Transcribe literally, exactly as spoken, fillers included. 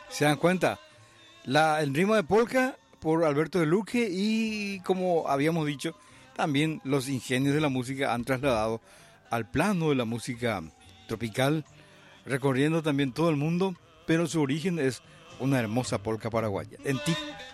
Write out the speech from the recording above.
¿Se dan cuenta? La, el ritmo de polka por Alberto de Luque y, como habíamos dicho, también los ingenios de la música han trasladado al plano de la música tropical, recorriendo también todo el mundo, pero su origen es una hermosa polca paraguaya. En ti